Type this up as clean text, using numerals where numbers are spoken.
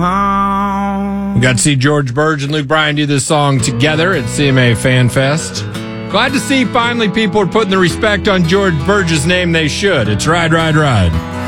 home. We got to see George Burge and Luke Bryan do this song together at CMA Fan Fest. Glad to see finally people are putting the respect on George Burge's name they should. It's Ride, Ride, Ride.